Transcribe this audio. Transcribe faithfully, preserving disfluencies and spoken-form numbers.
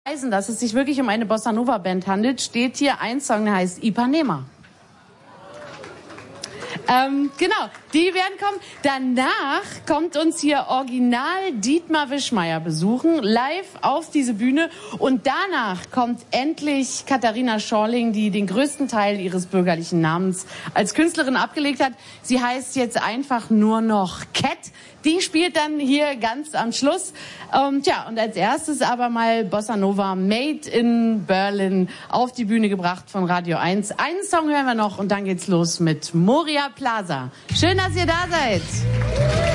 Dass es sich wirklich um eine Bossa Nova Band handelt, steht hier ein Song, der heißt Ipanema. Ähm, genau, die werden kommen. Danach kommt uns hier original Dietmar Wischmeier besuchen, live auf diese Bühne. Und danach kommt endlich Katharina Schorling, die den größten Teil ihres bürgerlichen Namens als Künstlerin abgelegt hat. Sie heißt jetzt einfach nur noch Cat. Die spielt dann hier ganz am Schluss. Ähm, tja, und als erstes aber mal Bossa Nova Made in Berlin auf die Bühne gebracht von Radio eins. Einen Song hören wir noch und dann geht's los mit Moria Plaza. Schön, dass ihr da seid.